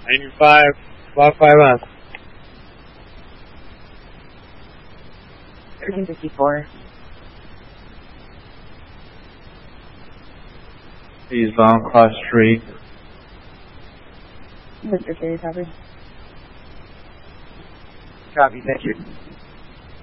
95, about 5 on. 1354. Eastbound Cross Street. Mr. Carey, copy. Copy, thank you.